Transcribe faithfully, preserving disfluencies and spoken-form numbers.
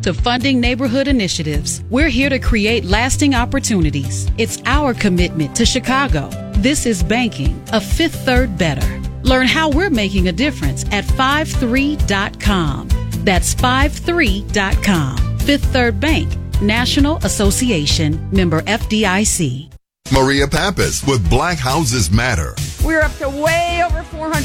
to funding neighborhood initiatives. We're here to create lasting opportunities. It's our commitment to Chicago. This is banking, a Fifth Third better. Learn how we're making a difference at five three dot com. That's five three dot com. Fifth Third Bank, National Association, member F D I C. Maria Pappas with Black Houses Matter. We're up to way over four hundred